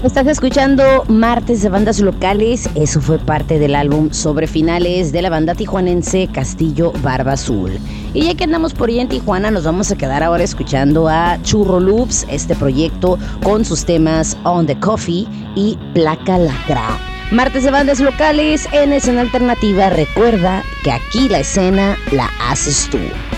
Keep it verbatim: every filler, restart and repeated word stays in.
Estás escuchando Martes de Bandas Locales. Eso fue parte del álbum Sobre Finales de la banda tijuanense Castillo Barba Azul. Y ya que andamos por ahí en Tijuana, nos vamos a quedar ahora escuchando a Churro Loops, este proyecto con sus temas On the Coffee y Placa Lacra. Martes de Bandas Locales en Escena Alternativa. Recuerda que aquí la escena la haces tú.